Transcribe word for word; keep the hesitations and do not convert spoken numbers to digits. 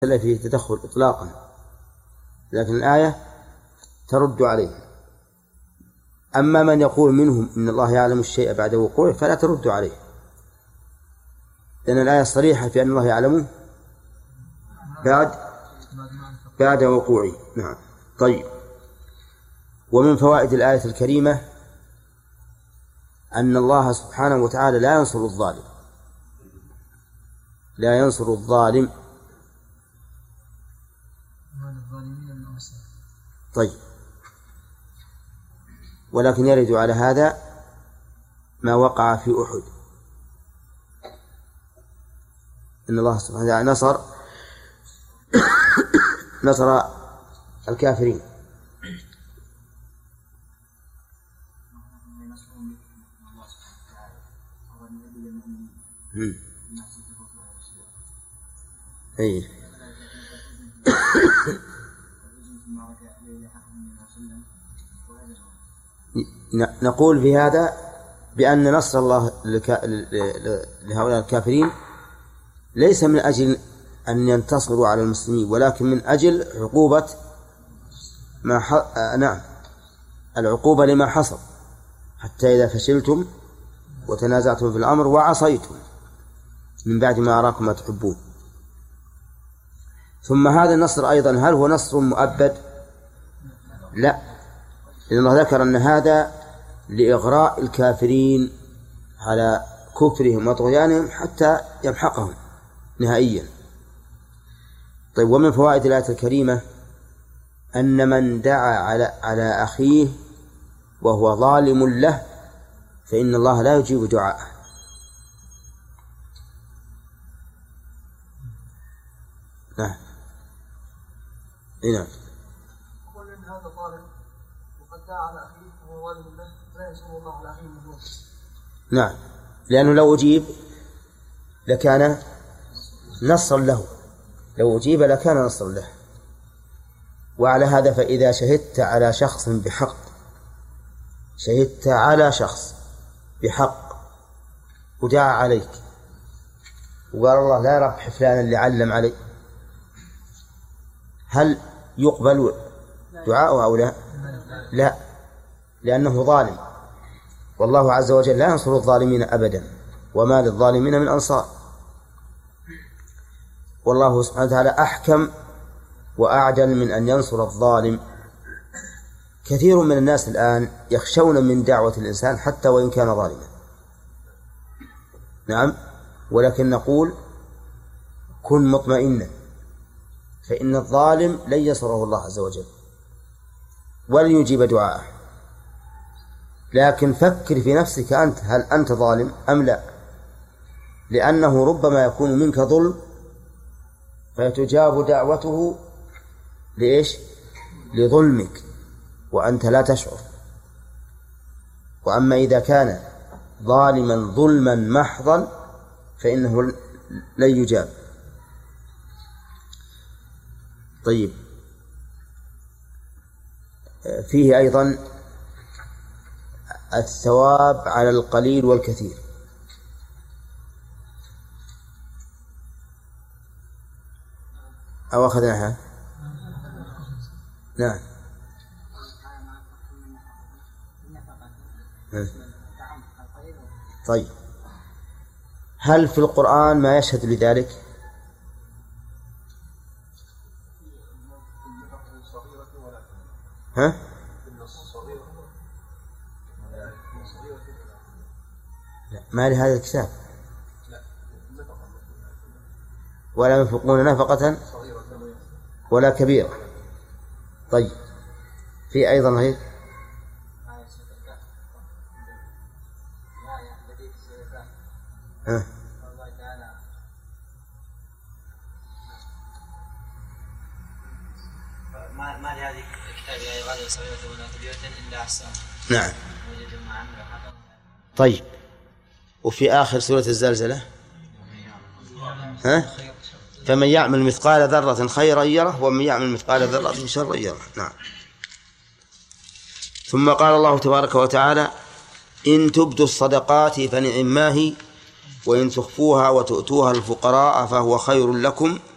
فيه تدخل إطلاقا، لكن الآية ترد عليه. أما من يقول منهم إن الله يعلم الشيء بعد وقوعه فلا ترد عليه، لأن الآية صريحة في أن الله يعلمه بعد بعد وقوعه. نعم. طيب، ومن فوائد الآية الكريمة أن الله سبحانه وتعالى لا ينصر الظالم، لا ينصر الظالم. طيب، ولكن يرد على هذا ما وقع في أحد، إن الله سبحانه وتعالى نصر نصر الكافرين. أي نقول في هذا بأن نصر الله لهؤلاء الكافرين ليس من أجل أن ينتصروا على المسلمين، ولكن من أجل عقوبة ما ح... آه نعم العقوبة لما حصل، حتى إذا فشلتم وتنازعتم في الأمر وعصيتم من بعد ما أراكم ما تحبون. ثم هذا النصر أيضا هل هو نصر مؤبد؟ لا، لأن الله ذكر أن هذا لإغراء الكافرين على كفرهم وطغيانهم حتى يمحقهم نهائيا. طيب، ومن فوائد الآية الكريمة أن من دعا على على أخيه وهو ظالم له فإن الله لا يجيب دعاءه. نعم. نعم. يقول إن هذا ظالم وقد دعا على أخيه وهو ظالم له لا ينصر الله على أخيه المظلوم. نعم، لأنه لو أجيب لكان نصرا له، لو أجيب لكان نصرا له. وعلى هذا فإذا شهدت على شخص بحق، شهدت على شخص بحق ودعا عليك وقال الله لا يربح فلانا اللي علم علي، هل يقبل دعاءه أو لا؟ لا، لأنه ظالم، والله عز وجل لا ينصر الظالمين أبدا، وما للظالمين من أنصار. والله سبحانه وتعالى أحكم وأعدل من أن ينصر الظالم. كثير من الناس الآن يخشون من دعوة الإنسان حتى وإن كان ظالما. نعم، ولكن نقول كن مطمئنا، فإن الظالم لن ينصره الله عز وجل ولن يجيب دعاءه. لكن فكر في نفسك أنت، هل أنت ظالم أم لا؟ لأنه ربما يكون منك ظلم فتجاب دعوته لإيش؟ لظلمك وأنت لا تشعر. وأما إذا كان ظالما ظلما محضا فإنه لن يجاب. طيب، فيه أيضا الثواب على القليل والكثير. أو أخذناها؟ نعم. طيب، هل في القرآن ما يشهد لذلك؟ ها؟ لا، ما لهذا الكتاب ولا ينفقون نفقة ولا كبيرة. طيب، في أيضا غير ها؟ ما لهذه الكتاب لا يغادر صغيرة ولا كبيرة إلا أحصاها. نعم. طيب، وفي آخر سورة الزلزلة ها؟ فمن يعمل مثقال ذرة خيرا يره ومن يعمل مثقال ذرة شرا يره. نعم. ثم قال الله تبارك وتعالى إن تبدوا الصدقات فنعما هي وإن تخفوها وتؤتوها الفقراء فهو خير لكم